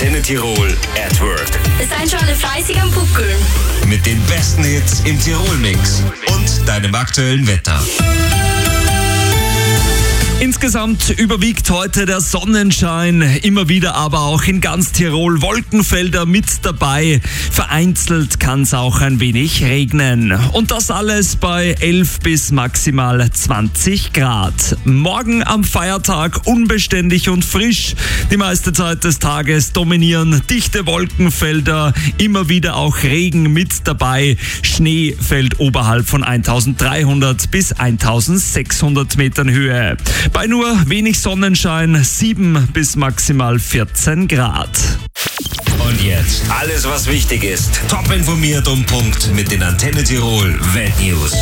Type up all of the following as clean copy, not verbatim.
Antenne Tirol at Work. Seid schon alle fleißig am Buckeln. Mit den besten Hits im Tirol-Mix und deinem aktuellen Wetter. Insgesamt überwiegt heute der Sonnenschein, immer wieder aber auch in ganz Tirol Wolkenfelder mit dabei. Vereinzelt kann es auch ein wenig regnen. Und das alles bei 11 bis maximal 20 Grad. Morgen am Feiertag unbeständig und frisch. Die meiste Zeit des Tages dominieren dichte Wolkenfelder, immer wieder auch Regen mit dabei. Schnee fällt oberhalb von 1300 bis 1600 Metern Höhe. Bei nur wenig Sonnenschein 7 bis maximal 14 Grad. Und jetzt alles, was wichtig ist. Top informiert um Punkt mit den Antenne Tirol Weltnews.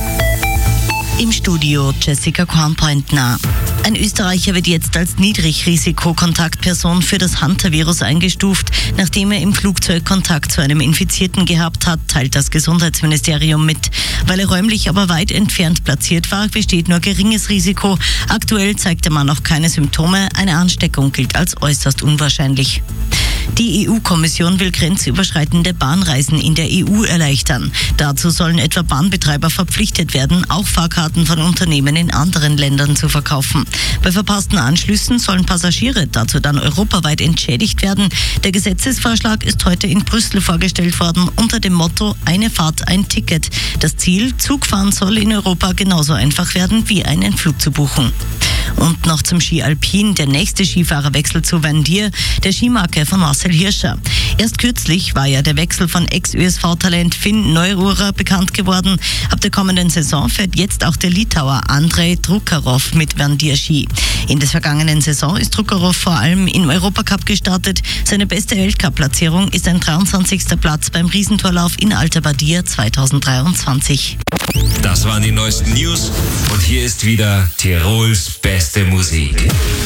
Im Studio Jessica Kornpointner. Ein Österreicher wird jetzt als Niedrigrisikokontaktperson für das Hunter-Virus eingestuft, nachdem er im Flugzeug Kontakt zu einem Infizierten gehabt hat, teilt das Gesundheitsministerium mit. Weil er räumlich aber weit entfernt platziert war, besteht nur geringes Risiko. Aktuell zeigt der Mann noch keine Symptome. Eine Ansteckung gilt als äußerst unwahrscheinlich. Die EU-Kommission will grenzüberschreitende Bahnreisen in der EU erleichtern. Dazu sollen etwa Bahnbetreiber verpflichtet werden, auch Fahrkarten von Unternehmen in anderen Ländern zu verkaufen. Bei verpassten Anschlüssen sollen Passagiere dazu dann europaweit entschädigt werden. Der Gesetzesvorschlag ist heute in Brüssel vorgestellt worden unter dem Motto "Eine Fahrt, ein Ticket". Das Ziel: Zugfahren soll in Europa genauso einfach werden wie einen Flug zu buchen. Und noch zum Ski Alpin. Der nächste Skifahrerwechsel zu Vandier, der Skimarke von Marcel Hirscher. Erst kürzlich war ja der Wechsel von Ex-ÖSV-Talent Finn Neururer bekannt geworden. Ab der kommenden Saison fährt jetzt auch der Litauer Andrei Drukarov mit Vandier Ski. In der vergangenen Saison ist Drukarov vor allem im Europacup gestartet. Seine beste Weltcup-Platzierung ist ein 23. Platz beim Riesentorlauf in Alta Badia 2023. Das waren die neuesten News und hier ist wieder Tirols beste Musik.